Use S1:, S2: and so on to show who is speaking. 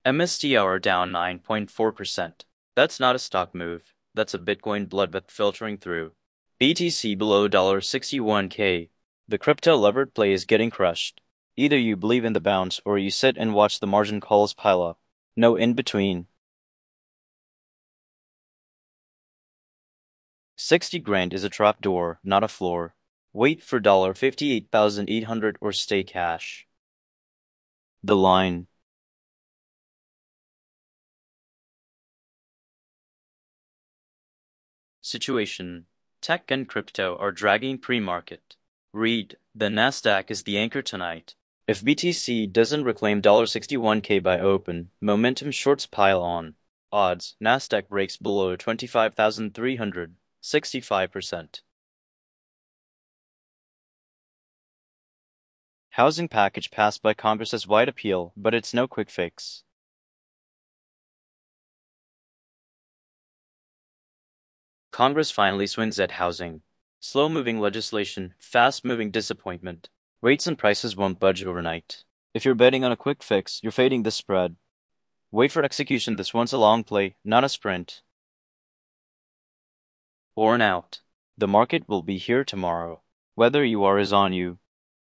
S1: MSTR down 9.4%. That's not a stock move. That's a Bitcoin bloodbath filtering through. BTC below $61K. The crypto levered play is getting crushed. Either you believe in the bounce or you sit and watch the margin calls pile up. No in between. 60 grand is a trapdoor, not a floor. Wait for $58,800 or stay cash. The line. Situation. Tech and crypto are dragging pre-market. Read, the Nasdaq is the anchor tonight. If BTC doesn't reclaim $61K by open, momentum shorts pile on. Odds, Nasdaq breaks below 25,300, 65%. Housing package passed by Congress as wide appeal, but it's no quick fix. Congress finally swings at housing. Slow-moving legislation, fast-moving disappointment. Rates and prices won't budge overnight. If you're betting on a quick fix, you're fading the spread. Wait for execution. This one's a long play, not a sprint. Worn out. The market will be here tomorrow. Whether you are is on you.